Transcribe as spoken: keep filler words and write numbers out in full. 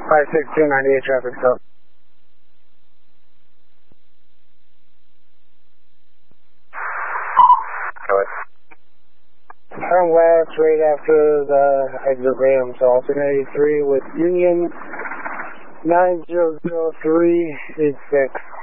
five six two ninety-eight traffic stop. Turn west right after the exit ramp, so alternate eighty-three with Union nine zero zero three eight six.